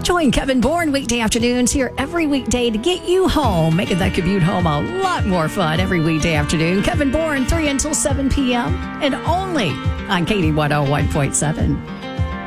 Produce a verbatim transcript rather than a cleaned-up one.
Join Kevin Bourne weekday afternoons here every weekday to get you home, making that commute home a lot more fun every weekday afternoon. Kevin Bourne, three until seven p.m. and only on Katie one oh one point seven.